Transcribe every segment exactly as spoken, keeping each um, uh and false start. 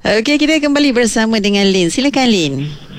Okey, kita kembali bersama dengan Lin. Silakan Lin.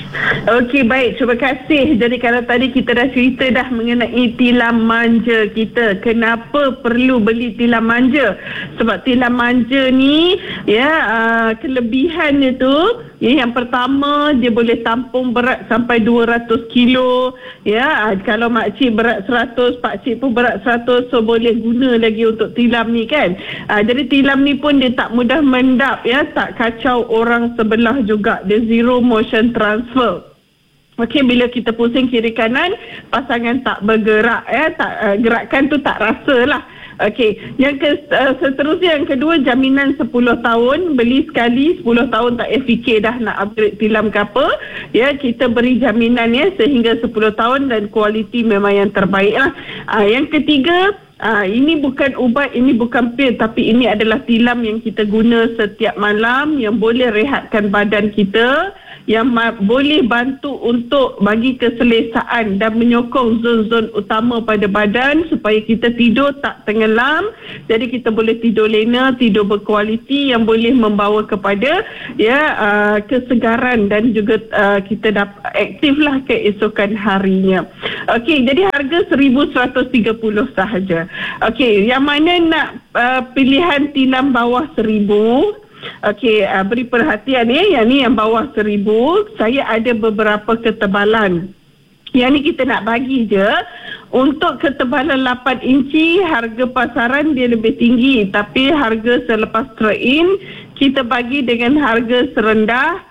Okey, baik. Terima kasih. Jadi kalau tadi kita dah cerita dah mengenai tilam manja kita. Kenapa perlu beli tilam manja? Sebab tilam manja ni, ya, uh, kelebihannya tu, ya, yang pertama, dia boleh tampung berat sampai dua ratus kilo. Ya, uh, kalau makcik berat seratus, pakcik pun berat seratus, so boleh guna lagi untuk tilam ni kan. Uh, jadi tilam ni pun dia tak mudah mendap, ya, tak kacau orang sebelah juga. Dia zero motion transfer. Okey, bila kita pusing kiri kanan, pasangan tak bergerak, ya, tak uh, gerakan tu tak rasa lah. Okey, yang ke, uh, seterusnya yang kedua, jaminan sepuluh tahun. Beli sekali sepuluh tahun tak payah fikir dah nak upgrade tilam ke apa. Ya, kita beri jaminan, ya, sehingga sepuluh tahun dan kualiti memang yang terbaik lah. Uh, yang ketiga, Uh, ini bukan ubat, ini bukan pil, tapi ini adalah tilam yang kita guna setiap malam, yang boleh rehatkan badan kita, yang ma- boleh bantu untuk bagi keselesaan dan menyokong zon-zon utama pada badan supaya kita tidur tak tenggelam. Jadi kita boleh tidur lena, tidur berkualiti, yang boleh membawa kepada, ya, uh, kesegaran dan juga uh, kita dapat aktiflah keesokan harinya. Okey, jadi harga seribu seratus tiga puluh sahaja. Okey, yang mana nak uh, pilihan tilam bawah seribu? Okey, uh, beri perhatian, ya, yang ni yang bawah seribu. Saya ada beberapa ketebalan. Yang ni kita nak bagi je. Untuk ketebalan lapan inci, harga pasaran dia lebih tinggi. Tapi harga selepas trade-in, kita bagi dengan harga serendah.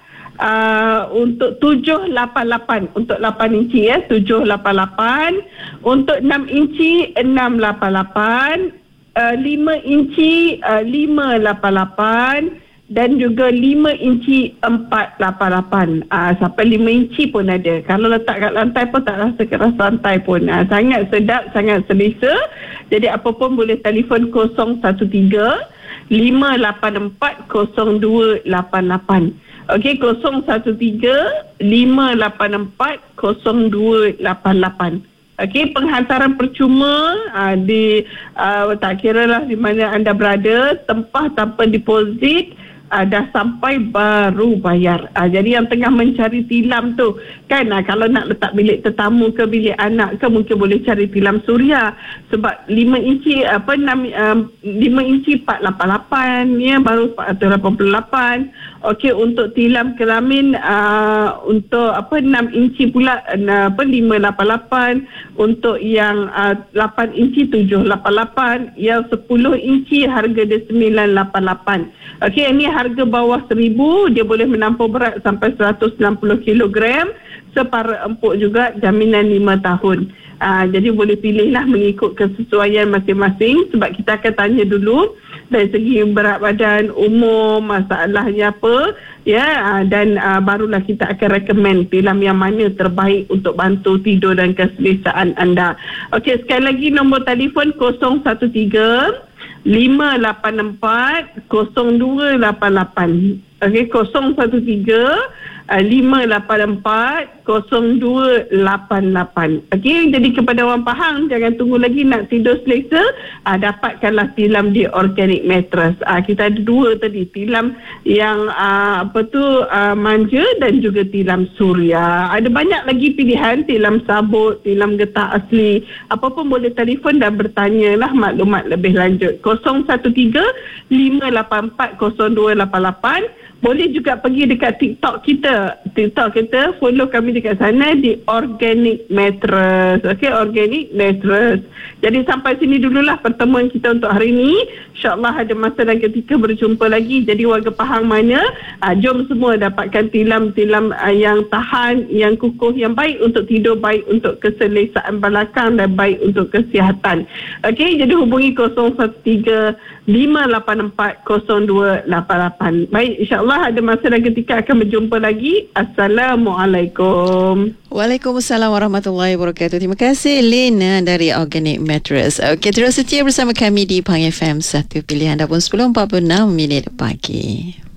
Uh, untuk tujuh lapan lapan, untuk lapan inci, ya, tujuh lapan lapan, untuk enam inci enam lapan lapan, uh, lima inci uh, lima lapan lapan, dan juga lima inci empat lapan lapan. Uh, sampai lima inci pun ada. Kalau letak kat lantai pun tak rasa keras lantai pun. Uh, sangat sedap, sangat selesa. Jadi apa pun boleh telefon kosong satu tiga lima lapan empat kosong dua lapan lapan. Okey, kosong satu tiga lima lapan empat kosong dua lapan lapan. Okey, penghantaran percuma uh, di uh, tak kira lah di mana anda berada, tempah tanpa deposit. Uh, dah sampai baru bayar. Uh, jadi yang tengah mencari tilam tu kan, uh, kalau nak letak bilik tetamu ke bilik anak ke, mungkin boleh cari tilam suria. Sebab lima inci apa enam um, lima inci empat lapan lapan, ya, baru empat ratus lapan puluh lapan. Okey, untuk tilam kelamin uh, untuk apa enam inci pula uh, apa lima lapan lapan, untuk yang uh, lapan inci tujuh lapan lapan, yang sepuluh inci harga dia sembilan lapan lapan. Okey, ini harga bawah seribu, dia boleh menampung berat sampai seratus enam puluh kilogram, separa empuk juga, jaminan lima tahun. Aa, jadi boleh pilihlah mengikut kesesuaian masing-masing, sebab kita akan tanya dulu dari segi berat badan, umur, masalahnya apa, ya, aa, dan aa, barulah kita akan recommend tilam yang mana terbaik untuk bantu tidur dan keselesaan anda. Okey, sekali lagi nombor telefon kosong satu tiga lima lapan empat kosong dua lapan lapan. Okey, kosong satu tiga lima lapan empat kosong dua lapan lapan. Okey, jadi kepada orang Pahang, jangan tunggu lagi nak tidur selesa, uh, dapatkanlah tilam di Organic Mattress. Uh, kita ada dua tadi, tilam yang uh, apa tu uh, manja dan juga tilam suria. Ada banyak lagi pilihan, tilam sabut, tilam getah asli. Apa pun boleh telefon dan bertanyalah maklumat lebih lanjut. kosong satu tiga lima lapan empat kosong dua lapan lapan. Boleh juga pergi dekat TikTok kita. TikTok kita, follow kami dekat sana di Organic Mattress. Okey, Organic Mattress. Jadi sampai sini dululah pertemuan kita untuk hari ini. InsyaAllah ada masa dan ketika berjumpa lagi. Jadi warga Pahang mana, uh, jom semua dapatkan tilam-tilam uh, yang tahan, yang kukuh, yang baik untuk tidur, baik untuk keselesaan belakang dan baik untuk kesihatan. Okey, jadi hubungi kosong satu tiga lima lapan empat kosong dua lapan lapan. Baik, insyaAllah ada masa dan ketika akan berjumpa lagi. Assalamualaikum. Waalaikumsalam warahmatullahi wabarakatuh. Terima kasih Lina dari Organic Mattress. Okey, terus setia bersama kami di Pang F M, satu pilihan dah pun sepuluh empat puluh enam minit pagi.